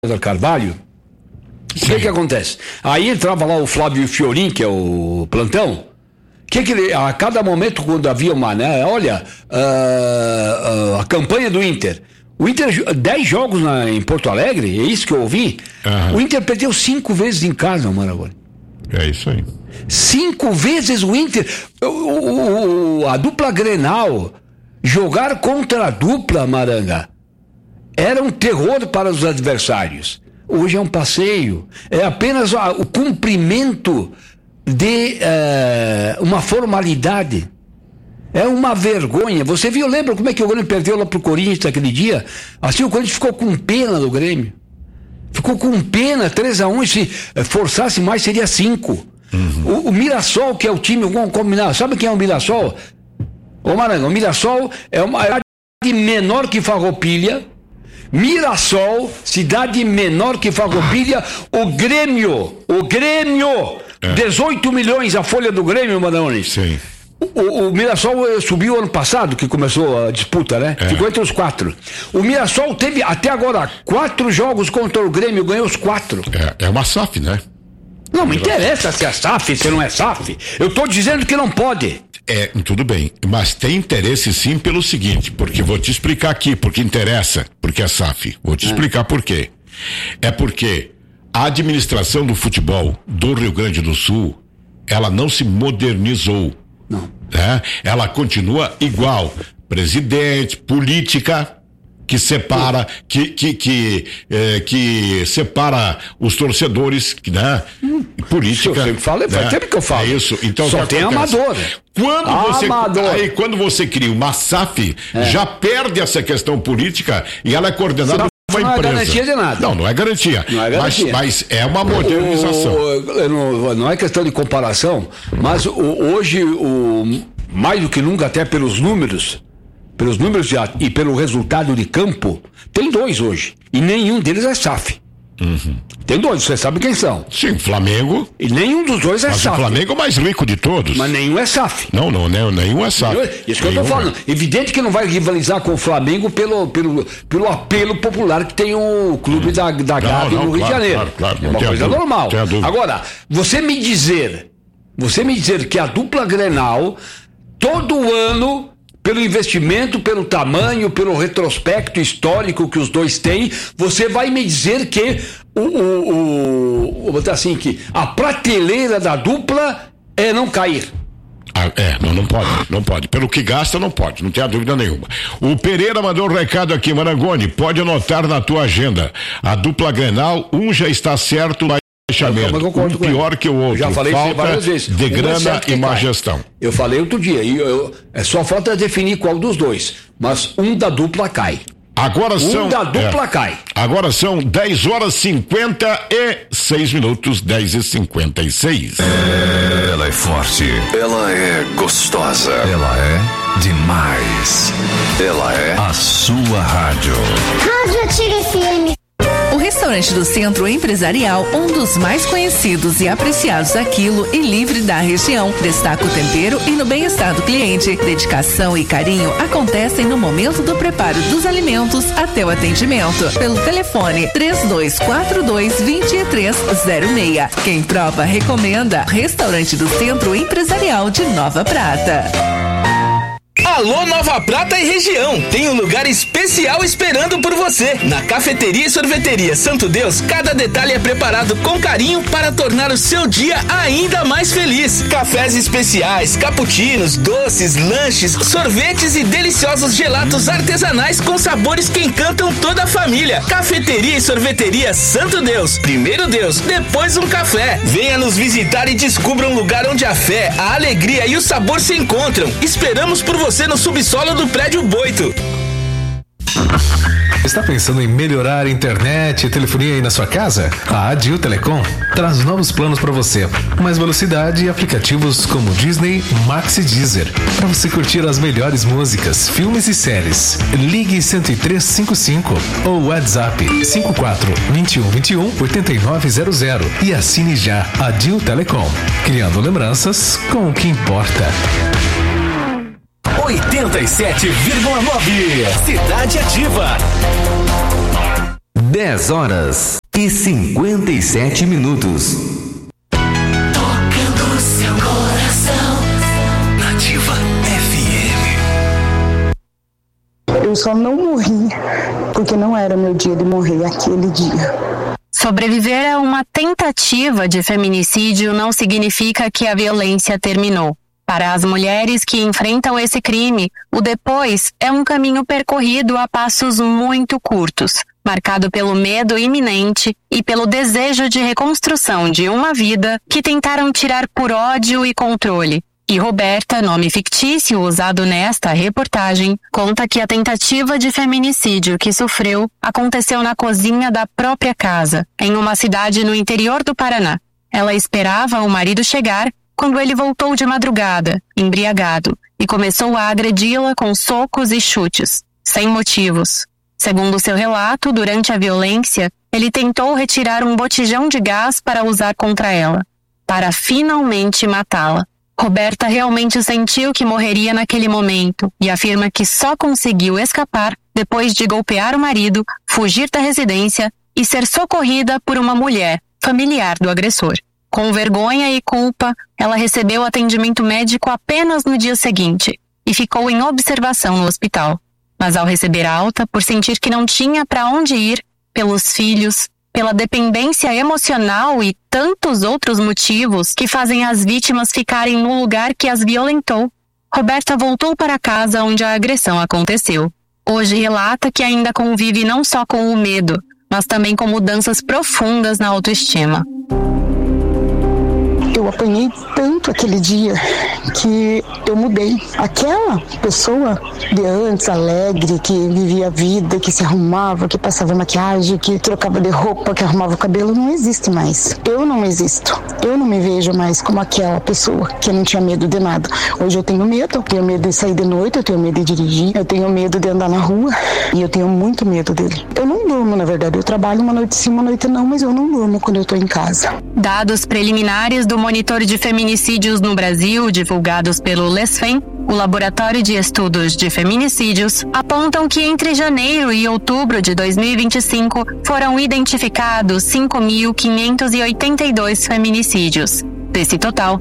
Carvalho. O que acontece? Aí entrava lá o Flávio Fiorin, que é o plantão. Que ele, a cada momento, quando havia uma, né, olha, a campanha do Inter. O Inter, 10 jogos em Porto Alegre, é isso que eu ouvi. Uhum. O Inter perdeu 5 vezes em casa, Maragoni. É isso aí. 5 vezes o Inter. A dupla Grenal, jogar contra a dupla Maranga, era um terror para os adversários. Hoje é um passeio. É apenas o cumprimento de uma formalidade. É uma vergonha. Você viu, lembra como é que o Grêmio perdeu lá pro Corinthians naquele dia? Assim, o Corinthians ficou com pena do Grêmio. Ficou com pena, 3-1, se forçasse mais seria 5. Uhum. O Mirassol, que é o time, vamos combinar, sabe quem é o Mirassol? Ô Maranhão, o Mirassol é uma cidade menor que Farroupilha. Mirassol, cidade menor que Farroupilha. O Grêmio, 18 milhões a folha do Grêmio, Maranhão. Sim. O Mirassol subiu ano passado, que começou a disputa, né? Ficou entre os 4. O Mirassol teve até agora 4 jogos contra o Grêmio, ganhou os 4. É uma SAF, né? Não me interessa se é SAF, se não é SAF. Eu estou dizendo que não pode. Tudo bem, mas tem interesse sim pelo seguinte, porque vou te explicar aqui, porque interessa, porque é SAF. Vou te explicar por quê. É porque a administração do futebol do Rio Grande do Sul, ela não se modernizou. Não. Né? Ela continua igual. Presidente, política que separa, que separa os torcedores, né? Política. Eu sempre falo, faz tempo que eu falo. É isso. Então, só tem amador. Quando você cria uma SAF, já perde essa questão política e ela é coordenada por uma empresa. Não é garantia de nada. Não é garantia. Não é garantia. Mas é uma modernização. Não é questão de comparação, mas hoje, mais do que nunca, até pelos números e pelo resultado de campo, tem 2 hoje. E nenhum deles é SAF. Uhum. Tem 2, você sabe quem são. Sim, Flamengo. E nenhum dos 2 é mas SAF. O Flamengo é o mais rico de todos. Mas nenhum é SAF. Não, nenhum é SAF. Isso que eu tô falando. Evidente que não vai rivalizar com o Flamengo pelo apelo popular que tem o clube da Gávea no Rio de Janeiro. Claro, é uma coisa normal. Agora, você me dizer que a dupla Grenal, todo ano, pelo investimento, pelo tamanho, pelo retrospecto histórico que os dois têm, você vai me dizer que vou botar assim, que a prateleira da dupla é não cair. Não pode. Pelo que gasta, não pode, não tenha dúvida nenhuma. O Pereira mandou um recado aqui, Marangoni, pode anotar na tua agenda. A dupla Grenal, já está certo, um pior que o outro. Já falei falta várias vezes. De grana e má gestão. Eu falei outro dia, é só falta definir qual dos dois, mas um da dupla cai. Cai. Agora são 10h56, 10h56. Ela é forte. Ela é gostosa. Ela é demais. Ela é a sua rádio. Rádio Ativa FM. O restaurante do Centro Empresarial, um dos mais conhecidos e apreciados da Quilo e livre da região, destaca o tempero e no bem-estar do cliente. Dedicação e carinho acontecem no momento do preparo dos alimentos até o atendimento. Pelo telefone 3242-2306. Quem prova, recomenda. Restaurante do Centro Empresarial de Nova Prata. Alô Nova Prata e região, tem um lugar especial esperando por você. Na Cafeteria e Sorveteria Santo Deus, cada detalhe é preparado com carinho para tornar o seu dia ainda mais feliz. Cafés especiais, cappuccinos, doces, lanches, sorvetes e deliciosos gelatos artesanais com sabores que encantam toda a família. Cafeteria e Sorveteria Santo Deus, primeiro Deus, depois um café. Venha nos visitar e descubra um lugar onde a fé, a alegria e o sabor se encontram. Esperamos por você no subsolo do prédio Boito. Está pensando em melhorar a internet e telefonia aí na sua casa? A Adil Telecom traz novos planos para você. Mais velocidade e aplicativos como Disney, Max e Deezer. Para você curtir as melhores músicas, filmes e séries. Ligue 10355 ou WhatsApp 54-2121-8900 e assine já Adil Telecom. Criando lembranças com o que importa. 87,9. Cidade Ativa. 10h57. Seu coração, Nativa FM. Eu só não morri porque não era meu dia de morrer aquele dia. Sobreviver a uma tentativa de feminicídio não significa que a violência terminou. Para as mulheres que enfrentam esse crime, o depois é um caminho percorrido a passos muito curtos, marcado pelo medo iminente e pelo desejo de reconstrução de uma vida que tentaram tirar por ódio e controle. E Roberta, nome fictício usado nesta reportagem, conta que a tentativa de feminicídio que sofreu aconteceu na cozinha da própria casa, em uma cidade no interior do Paraná. Ela esperava o marido chegar quando ele voltou de madrugada, embriagado, e começou a agredi-la com socos e chutes, sem motivos. Segundo seu relato, durante a violência, ele tentou retirar um botijão de gás para usar contra ela, para finalmente matá-la. Roberta realmente sentiu que morreria naquele momento e afirma que só conseguiu escapar depois de golpear o marido, fugir da residência e ser socorrida por uma mulher, familiar do agressor. Com vergonha e culpa, ela recebeu atendimento médico apenas no dia seguinte e ficou em observação no hospital. Mas ao receber alta, por sentir que não tinha para onde ir, pelos filhos, pela dependência emocional e tantos outros motivos que fazem as vítimas ficarem no lugar que as violentou, Roberta voltou para a casa onde a agressão aconteceu. Hoje relata que ainda convive não só com o medo, mas também com mudanças profundas na autoestima. Eu apanhei tanto aquele dia que eu mudei. Aquela pessoa de antes, alegre, que vivia a vida, que se arrumava, que passava maquiagem, que trocava de roupa, que arrumava o cabelo, não existe mais. Eu não existo. Eu não me vejo mais como aquela pessoa que não tinha medo de nada. Hoje eu tenho medo. Eu tenho medo de sair de noite, eu tenho medo de dirigir, eu tenho medo de andar na rua e eu tenho muito medo dele. Eu não durmo, na verdade. Eu trabalho uma noite sim, uma noite não, mas eu não durmo quando eu tô em casa. Dados preliminares do Monitor de Feminicídios no Brasil, divulgados pelo LESFEM, o Laboratório de Estudos de Feminicídios, apontam que entre janeiro e outubro de 2025 foram identificados 5.582 feminicídios. Desse total,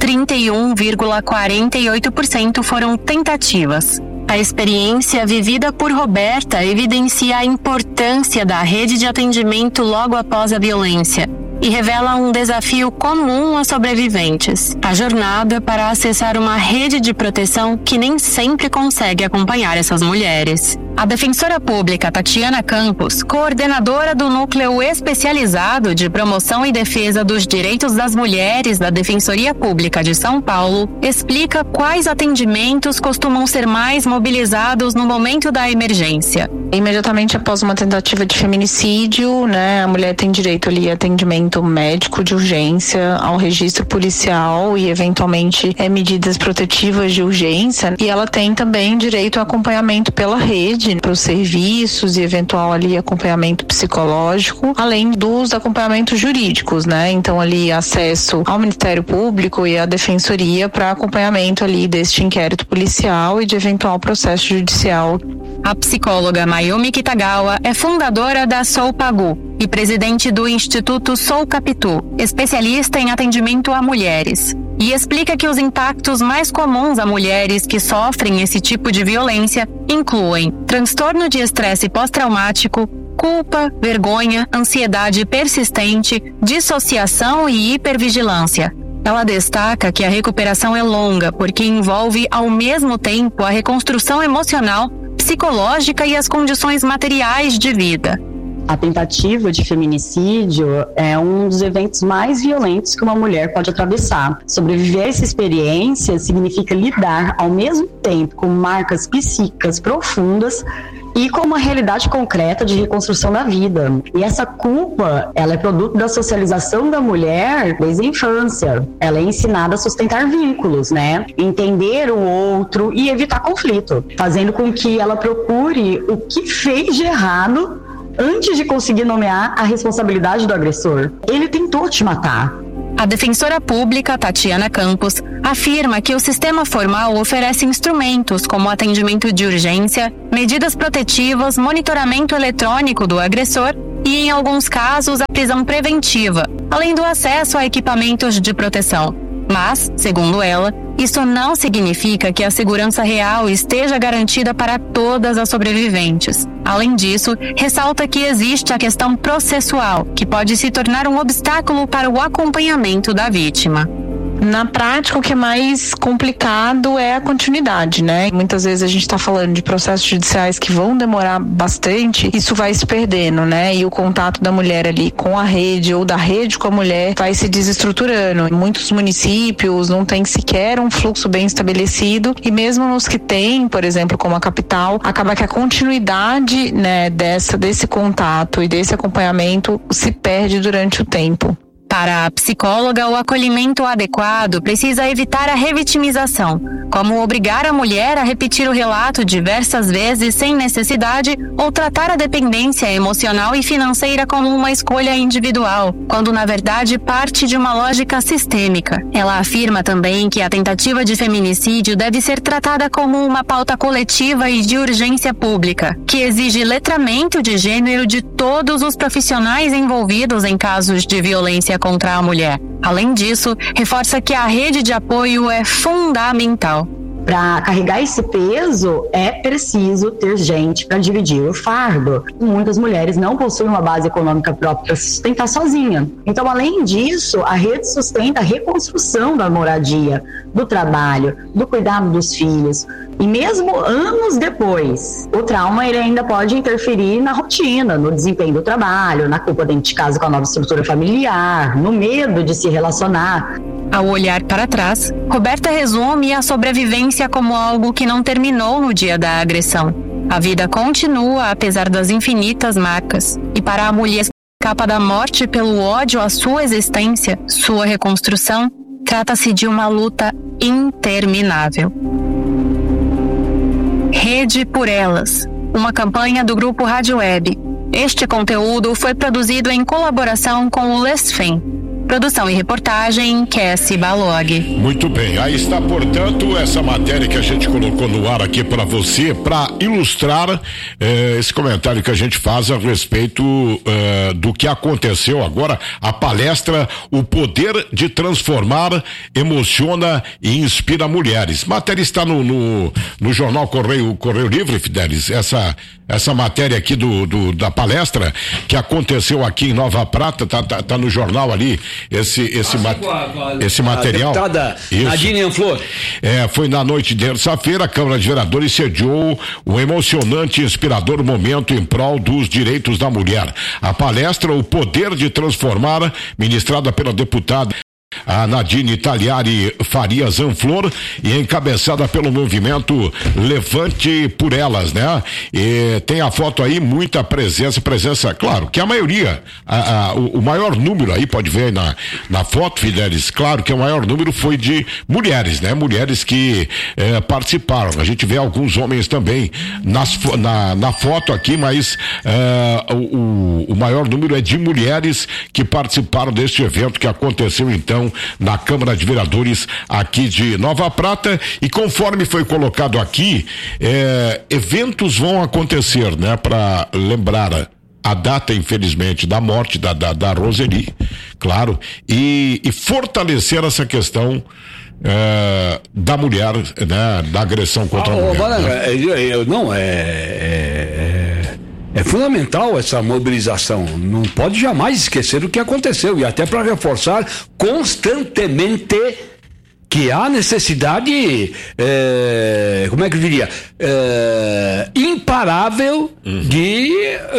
31,48% foram tentativas. A experiência vivida por Roberta evidencia a importância da rede de atendimento logo após a violência e revela um desafio comum aos sobreviventes: a jornada para acessar uma rede de proteção que nem sempre consegue acompanhar essas mulheres. A defensora pública Tatiana Campos, coordenadora do Núcleo Especializado de Promoção e Defesa dos Direitos das Mulheres da Defensoria Pública de São Paulo, explica quais atendimentos costumam ser mais mobilizados no momento da emergência. Imediatamente após uma tentativa de feminicídio, a mulher tem direito ali a atendimento médico de urgência, ao registro policial e eventualmente medidas protetivas de urgência, e ela tem também direito a acompanhamento pela rede, para os serviços e eventual ali acompanhamento psicológico, além dos acompanhamentos jurídicos, Então ali acesso ao Ministério Público e à Defensoria para acompanhamento ali deste inquérito policial e de eventual processo judicial. A psicóloga Mayumi Kitagawa é fundadora da Sou Pagu e presidente do Instituto Sou Capitu, especialista em atendimento a mulheres. E explica que os impactos mais comuns a mulheres que sofrem esse tipo de violência incluem transtorno de estresse pós-traumático, culpa, vergonha, ansiedade persistente, dissociação e hipervigilância. Ela destaca que a recuperação é longa porque envolve ao mesmo tempo a reconstrução emocional, psicológica e as condições materiais de vida. A tentativa de feminicídio é um dos eventos mais violentos que uma mulher pode atravessar. Sobreviver a essa experiência significa lidar ao mesmo tempo com marcas psíquicas profundas e com uma realidade concreta de reconstrução da vida. E essa culpa, ela é produto da socialização da mulher desde a infância. Ela é ensinada a sustentar vínculos, entender o outro e evitar conflito, fazendo com que ela procure o que fez de errado antes de conseguir nomear a responsabilidade do agressor. Ele tentou te matar. A defensora pública, Tatiana Campos, afirma que o sistema formal oferece instrumentos como atendimento de urgência, medidas protetivas, monitoramento eletrônico do agressor e, em alguns casos, a prisão preventiva, além do acesso a equipamentos de proteção. Mas, segundo ela, isso não significa que a segurança real esteja garantida para todas as sobreviventes. Além disso, ressalta que existe a questão processual, que pode se tornar um obstáculo para o acompanhamento da vítima. Na prática, o que é mais complicado é a continuidade, né? Muitas vezes a gente está falando de processos judiciais que vão demorar bastante, isso vai se perdendo, né? E o contato da mulher ali com a rede ou da rede com a mulher vai se desestruturando. Em muitos municípios não tem sequer um fluxo bem estabelecido e mesmo nos que tem, por exemplo, como a capital, acaba que a continuidade, né, desse contato e desse acompanhamento se perde durante o tempo. Para a psicóloga, o acolhimento adequado precisa evitar a revitimização, como obrigar a mulher a repetir o relato diversas vezes sem necessidade ou tratar a dependência emocional e financeira como uma escolha individual, quando na verdade parte de uma lógica sistêmica. Ela afirma também que a tentativa de feminicídio deve ser tratada como uma pauta coletiva e de urgência pública, que exige letramento de gênero de todos os profissionais envolvidos em casos de violência contra a mulher. Além disso, reforça que a rede de apoio é fundamental. Para carregar esse peso, é preciso ter gente para dividir o fardo. Muitas mulheres não possuem uma base econômica própria para se sustentar sozinha. Então, além disso, a rede sustenta a reconstrução da moradia, do trabalho, do cuidado dos filhos. E mesmo anos depois, o trauma ele ainda pode interferir na rotina, no desempenho do trabalho, na culpa dentro de casa com a nova estrutura familiar, no medo de se relacionar. Ao olhar para trás, Roberta resume a sobrevivência como algo que não terminou no dia da agressão. A vida continua apesar das infinitas marcas. E para a mulher que escapa da morte pelo ódio à sua existência, sua reconstrução, trata-se de uma luta interminável. Rede por Elas, uma campanha do Grupo Rádio Web. Este conteúdo foi produzido em colaboração com o Lesfem. Produção e reportagem, Cassie Balog. Muito bem, aí está, portanto, essa matéria que a gente colocou no ar aqui para você, para ilustrar esse comentário que a gente faz a respeito do que aconteceu agora, a palestra O Poder de Transformar Emociona e Inspira Mulheres. Matéria está no jornal Correio Livre, Fidelis, essa matéria aqui da palestra que aconteceu aqui em Nova Prata, tá no jornal ali, esse material. A deputada Nadine Anflor. Foi na noite de terça-feira, a Câmara de Vereadores sediou um emocionante e inspirador momento em prol dos direitos da mulher. A palestra O Poder de Transformar, ministrada pela deputada a Nadine Talhari Farias Anflor e encabeçada pelo movimento Levante por Elas, né? E tem a foto aí, muita presença, claro, que a maioria, o maior número aí, pode ver na foto, Fidelis, claro que o maior número foi de mulheres, né? Mulheres que participaram. A gente vê alguns homens também na foto aqui, mas o maior número é de mulheres que participaram deste evento que aconteceu então na Câmara de Vereadores aqui de Nova Prata. E conforme foi colocado aqui, eventos vão acontecer, né, para lembrar a data, infelizmente, da morte da Roseli, claro, e fortalecer essa questão da mulher, né, da agressão contra a mulher. É fundamental essa mobilização, não pode jamais esquecer o que aconteceu, e até para reforçar constantemente que há necessidade, como é que eu diria, imparável de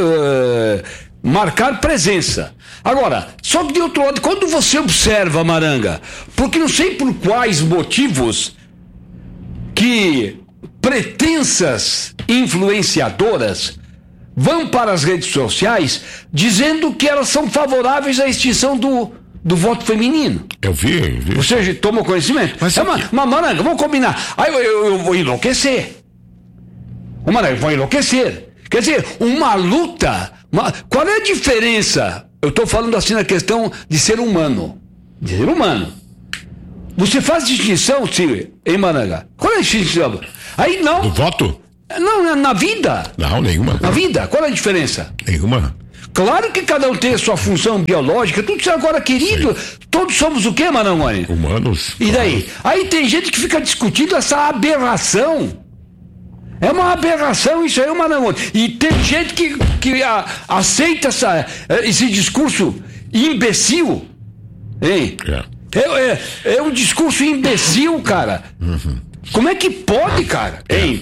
marcar presença. Agora, só que de outro lado, quando você observa, Maranga, porque não sei por quais motivos que pretensas influenciadoras vão para as redes sociais dizendo que elas são favoráveis à extinção do voto feminino. Eu vi. Você tomou conhecimento? Mas Maranga, vamos combinar. Aí eu vou enlouquecer. Maranga, eu vou enlouquecer. Quer dizer, uma luta. Qual é a diferença? Eu estou falando assim na questão de ser humano. De ser humano. Você faz distinção, Ciro, em Maranga? Qual é a distinção? Aí não. Do voto? Não, na vida. Não, nenhuma. Na vida, qual é a diferença? Nenhuma. Claro que cada um tem a sua função biológica, tudo isso agora, querido. Sim. Todos somos o quê, Marangoni? Humanos. E daí? Aí tem gente que fica discutindo essa aberração. É uma aberração isso aí, Marangoni. E tem gente que aceita esse discurso imbecil. Hein? É um discurso imbecil, cara. Uhum. Como é que pode, cara? Hein?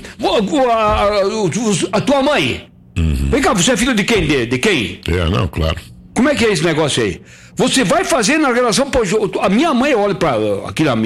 A tua mãe. Uhum. Vem cá, você é filho de quem? De quem? Não, claro. Como é que é esse negócio aí? Você vai fazer na relação. A minha mãe olha pra. Aqui no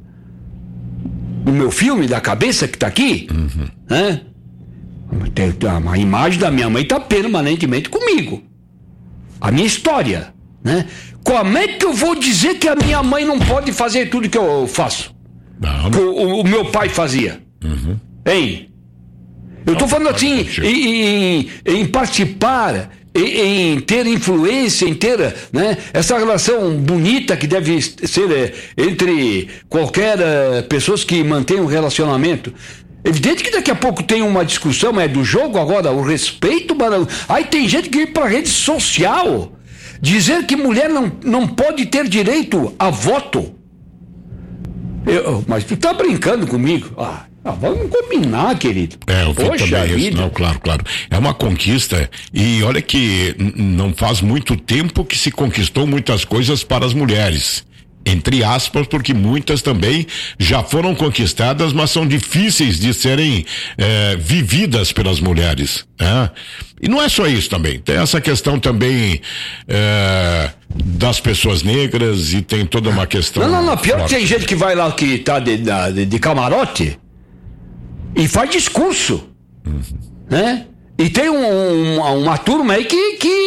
meu filme da cabeça que tá aqui, né? A imagem da minha mãe tá permanentemente comigo. A minha história, né? Como é que eu vou dizer que a minha mãe não pode fazer tudo que eu faço? Não. Que o meu pai fazia. Uhum. Hein? Eu estou falando assim, em participar, em ter influência, em ter, né, essa relação bonita que deve ser entre qualquer pessoas que mantêm um relacionamento. Evidente que daqui a pouco tem uma discussão, mas é do jogo agora, o respeito. Aí tem gente que ir para a rede social dizer que mulher não pode ter direito a voto. Mas tu tá brincando comigo? Vamos combinar, querido. Eu vi também isso. Não, claro. É uma conquista. E olha que não faz muito tempo que se conquistou muitas coisas para as mulheres. Entre aspas, porque muitas também já foram conquistadas, mas são difíceis de serem vividas pelas mulheres. E não é só isso também. Tem essa questão também das pessoas negras e tem toda uma questão. Não. Pior que tem gente que vai lá que tá de camarote e faz discurso, né? E tem uma turma aí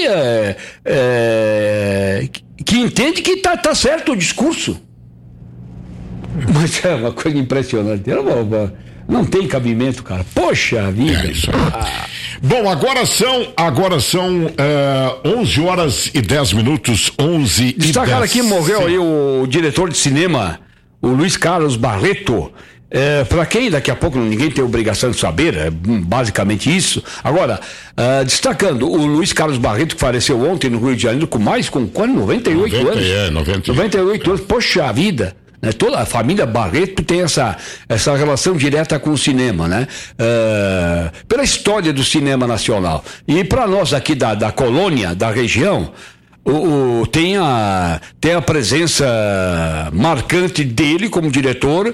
que entende que tá certo o discurso. Mas é uma coisa impressionante. Não tem cabimento, cara. Poxa vida. É isso aí. Bom, agora são 11 horas e 10 minutos, 11 Destacar aqui, morreu aí o diretor de cinema, o Luiz Carlos Barreto. Para quem daqui a pouco ninguém tem obrigação de saber, é basicamente isso. Agora, destacando o Luiz Carlos Barreto, que faleceu ontem no Rio de Janeiro com 98 anos. 98 anos, poxa vida, né? Toda a família Barreto tem essa relação direta com o cinema, né? Pela história do cinema nacional. E para nós aqui da colônia, da região, tem a presença marcante dele como diretor,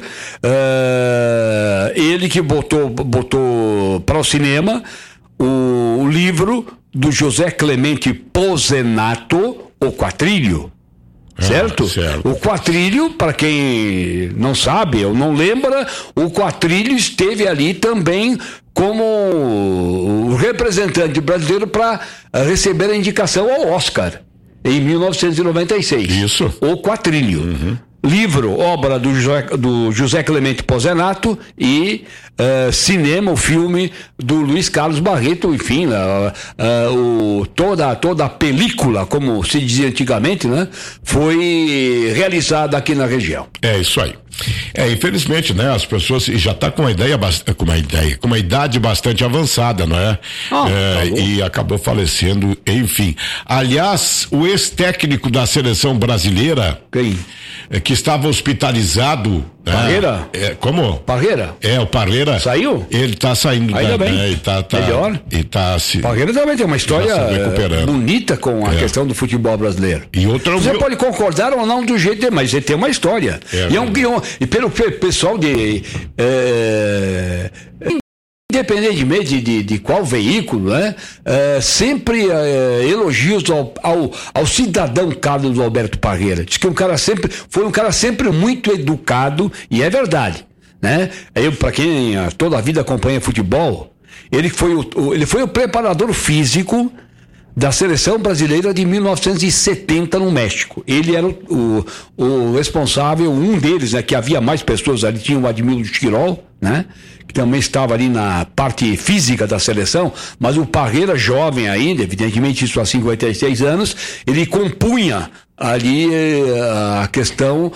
ele que botou para o cinema o livro do José Clemente Pozenato, O Quatrilho. Certo? O Quatrilho, para quem não sabe ou não lembra, o Quatrilho esteve ali também como o representante brasileiro para receber a indicação ao Oscar em 1996. Isso. O Quatrilho. Uhum. Livro, obra do José Clemente Pozenato e cinema, o filme do Luiz Carlos Barreto, enfim, toda a película, como se dizia antigamente, né, foi realizada aqui na região. É isso aí. Infelizmente, né, as pessoas já tá com uma idade bastante avançada, não é? E acabou falecendo, enfim. Aliás, o ex-técnico da seleção brasileira, quem? Que estava hospitalizado. Parreira? Como? Parreira? O Parreira. Saiu? Ele tá saindo. Ainda bem. Melhor. Parreira também tem uma história bonita com a questão do futebol brasileiro. E outra. Você pode concordar ou não do jeito, mas ele tem uma história. E pelo pessoal independentemente de qual veículo, né? Sempre elogios ao cidadão Carlos Alberto Parreira. Diz que foi um cara sempre muito educado, e é verdade, né? Para quem toda a vida acompanha futebol, ele foi o preparador físico da seleção brasileira de 1970 no México. Ele era o responsável, um deles, né, que havia mais pessoas ali, tinha o Admildo Tirol, né? também estava ali na parte física da seleção, mas o Parreira, jovem ainda, evidentemente isso há 56 anos, ele compunha ali a questão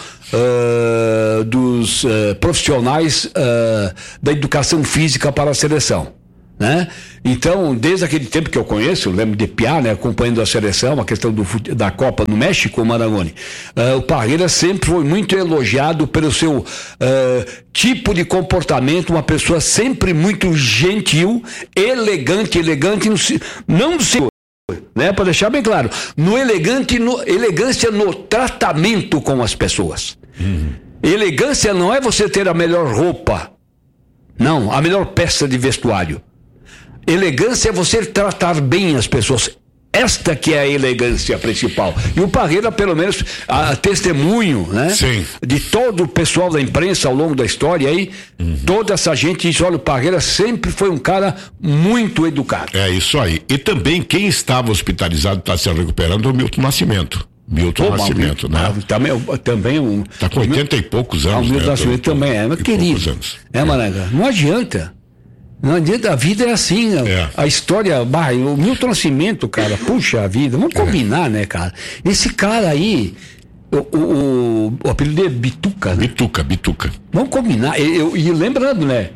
dos profissionais da educação física para a seleção, né? Então, desde aquele tempo que eu conheço, eu lembro de Piá, né, acompanhando a seleção, a questão da Copa no México, Marangoni, o Parreira sempre foi muito elogiado pelo seu tipo de comportamento, uma pessoa sempre muito gentil, elegante, não do seu, né, para deixar bem claro, elegância no tratamento com as pessoas. Elegância não é você ter a melhor roupa, não, a melhor peça de vestuário. Elegância é você tratar bem as pessoas. Esta que é a elegância principal. E o Parreira, pelo menos, testemunho, né? Sim. De todo o pessoal da imprensa ao longo da história aí, toda essa gente diz, olha, o Parreira sempre foi um cara muito educado. É isso aí. E também quem estava hospitalizado, está se recuperando, é o Milton Nascimento. Nascimento, né? Também tá com 80 e poucos anos. O Milton Nascimento também é, mas querido. Maranga, não adianta. Não adianta, a vida é assim, a história, o Milton Nascimento, cara, puxa vida, vamos combinar, né, cara? Esse cara aí, o apelido é Bituca, né? Bituca. Vamos combinar, e lembrando, né,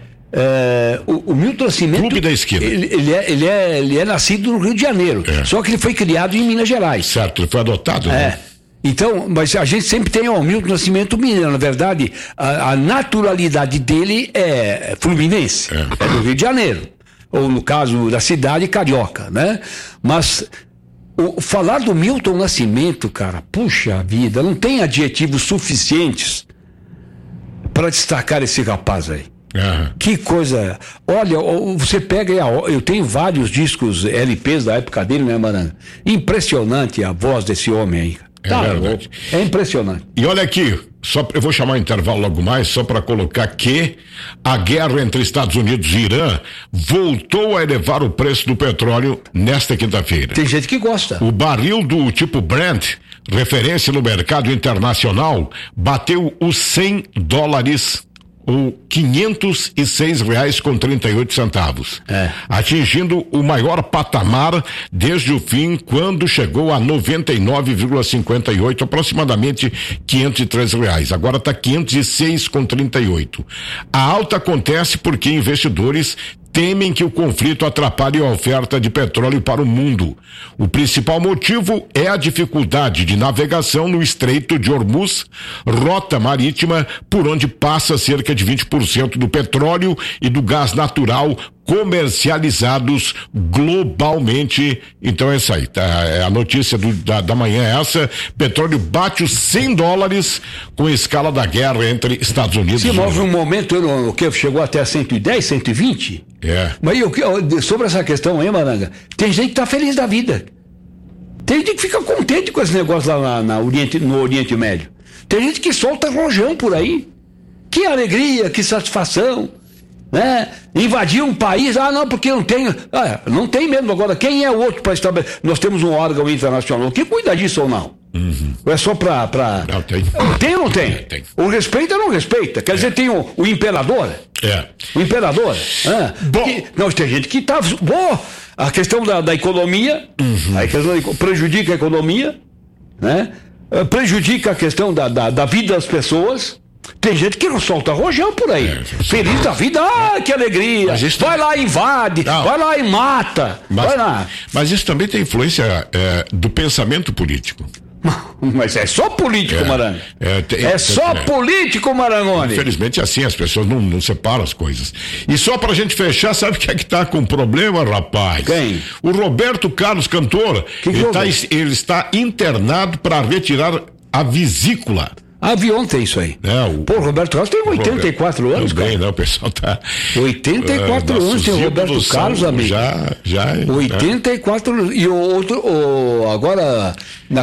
o Milton Nascimento... Clube da Esquina. Ele é nascido no Rio de Janeiro, só que ele foi criado em Minas Gerais. Certo, ele foi adotado, né? Então, mas a gente sempre tem o Milton Nascimento mineiro. Na verdade, a naturalidade dele é fluminense, é do Rio de Janeiro, ou no caso da cidade, carioca, né? Mas falar do Milton Nascimento, cara, puxa vida, não tem adjetivos suficientes para destacar esse rapaz aí. Que coisa. Olha, você pega aí, eu tenho vários discos LPs da época dele, né, Maranga? Impressionante a voz desse homem aí. Verdade. É impressionante. E olha aqui, eu vou chamar o intervalo logo mais, só para colocar que a guerra entre Estados Unidos e Irã voltou a elevar o preço do petróleo nesta quinta-feira. Tem gente que gosta. O barril do tipo Brent, referência no mercado internacional, bateu os $100, ou R$506,38, atingindo o maior patamar desde o fim, quando chegou a 99,58, aproximadamente R$503. Agora está 506,38. A alta acontece porque investidores temem que o conflito atrapalhe a oferta de petróleo para o mundo. O principal motivo é a dificuldade de navegação no Estreito de Hormuz, rota marítima por onde passa cerca de 20% do petróleo e do gás natural comercializados globalmente. Então é isso aí, a notícia da manhã é essa: petróleo bate os $100 com a escala da guerra entre Estados Unidos e Irã. Houve um momento o que chegou até 110, 120. Mas sobre essa questão aí, Maranga, tem gente que tá feliz da vida, tem gente que fica contente com esse negócio lá no Oriente Médio, tem gente que solta rojão por aí. Que alegria, que satisfação, né? Invadir um país, não, porque eu não tenho. Não tem mesmo. Agora, quem é o outro para estabelecer? Nós temos um órgão internacional que cuida disso ou não? Ou é só para. Não, tem. Tem ou não tem? Tem. O respeita ou não respeita? Quer dizer, tem o imperador? O imperador? Bom. Não, tem gente que tá. A questão da economia, a questão prejudica a economia, né? Prejudica a questão da vida das pessoas. Tem gente que solta rojão por aí. Feliz da vida, que alegria. Vai lá e invade, vai lá e mata. Vai lá. Mas isso também tem influência do pensamento político. Mas é só político, Maranga. Só político, Marangoni. Infelizmente é assim, as pessoas não separam as coisas. E só pra gente fechar, sabe quem é que tá com problema, rapaz? Quem? O Roberto Carlos, cantor. Ele está internado para retirar a vesícula. Vi ontem isso aí. Pô, Roberto Carlos tem 84 anos, cara. Não, o pessoal tá... 84 anos tem o Roberto Carlos, amigo. Já 84 anos. E o outro, agora,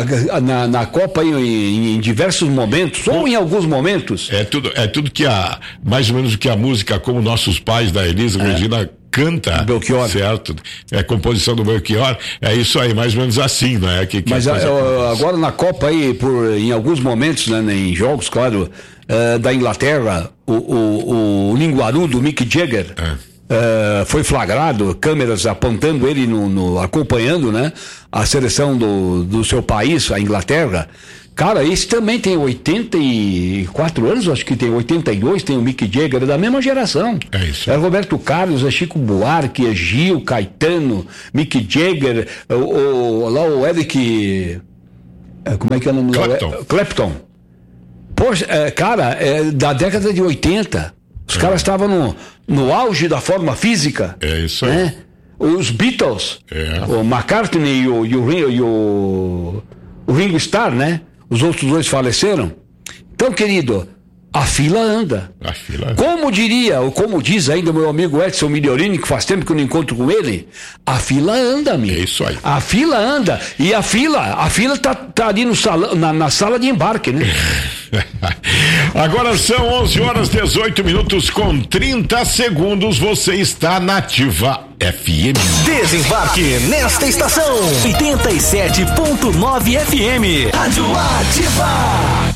na Copa, em diversos momentos, ou em alguns momentos. É tudo que mais ou menos o que a música, como Nossos Pais, da Elisa Regina, canta, Belchior. Certo? É a composição do Belchior, é isso aí, mais ou menos assim, não é? Mas agora na Copa aí, em alguns momentos, né, em jogos, claro, da Inglaterra, o linguarudo Mick Jagger foi flagrado, câmeras apontando ele acompanhando, né, a seleção do seu país, a Inglaterra. Cara, esse também tem 84 anos, acho que tem 82, tem o Mick Jagger, é da mesma geração. É isso. É Roberto Carlos, é Chico Buarque, é Gil, Caetano, Mick Jagger, lá o Eric... como é que é o nome? Clapton. Poxa, cara, da década de 80. Os caras estavam no auge da forma física. É isso aí. Né? Os Beatles, o McCartney e o Ringo Starr, né? Os outros dois faleceram. Então, querido, a fila anda. Como diz ainda o meu amigo Edson Migliorini, que faz tempo que eu não encontro com ele, a fila anda, amigo. É isso aí. A fila anda. E a fila tá ali no salão, na sala de embarque, né? Agora são 11h18 com 30 segundos. Você está na Ativa FM. Desembarque nesta estação 87.9 FM. Rádio Ativa.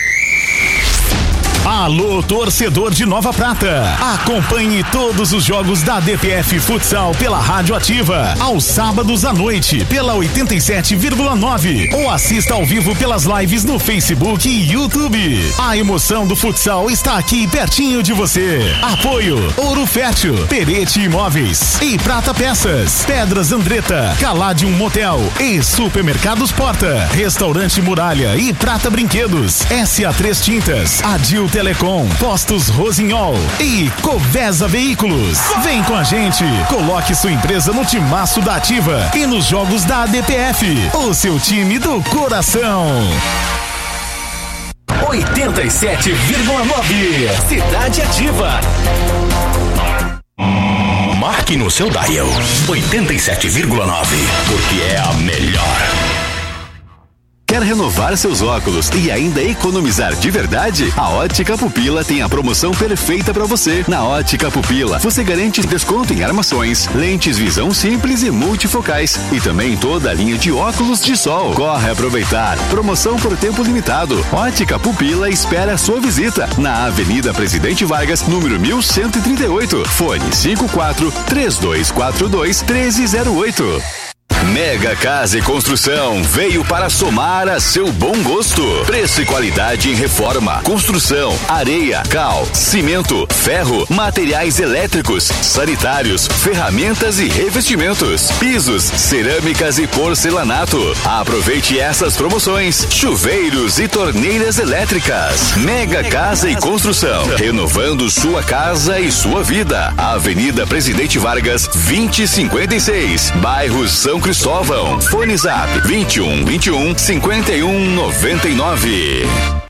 Alô, torcedor de Nova Prata. Acompanhe todos os jogos da DPF Futsal pela Rádio Ativa, aos sábados à noite, pela 87,9. Ou assista ao vivo pelas lives no Facebook e YouTube. A emoção do futsal está aqui pertinho de você. Apoio Ouro Fértil, Perete Imóveis e Prata Peças, Pedras Andretta, Caladium Motel e Supermercados Porta, Restaurante Muralha e Prata Brinquedos, SA3 Tintas, Adil Telecom, Postos Rosinhol e Covesa Veículos. Vem com a gente, coloque sua empresa no timaço da Ativa e nos jogos da ADPF, o seu time do coração. 87,9 Cidade Ativa. Marque no seu dial 87,9, porque é a melhor. Quer renovar seus óculos e ainda economizar de verdade? A Ótica Pupila tem a promoção perfeita para você. Na Ótica Pupila, você garante desconto em armações, lentes visão simples e multifocais e também toda a linha de óculos de sol. Corre aproveitar. Promoção por tempo limitado. Ótica Pupila espera a sua visita na Avenida Presidente Vargas, número 1138. Fone 54-3242-1308. Mega Casa e Construção veio para somar a seu bom gosto. Preço e qualidade em reforma, construção, areia, cal, cimento, ferro, materiais elétricos, sanitários, ferramentas e revestimentos, pisos, cerâmicas e porcelanato. Aproveite essas promoções: chuveiros e torneiras elétricas. Mega Casa e Construção, renovando sua casa e sua vida. Avenida Presidente Vargas, 2056, bairro São Cristóvão. Fone Zap 21 51 51 99.